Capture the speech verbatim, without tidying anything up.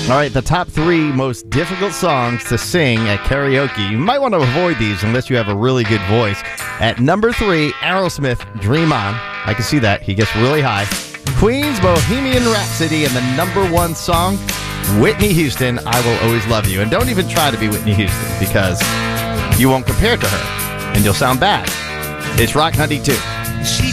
All right, the top three most difficult songs to sing at karaoke. You might want to avoid these unless you have a really good voice. At number three, Aerosmith, Dream On. I can see that. He gets really high. Queen's Bohemian Rhapsody, and the number one song, Whitney Houston, I Will Always Love You. And don't even try to be Whitney Houston because you won't compare to her, and you'll sound bad. It's Rock ninety-two. She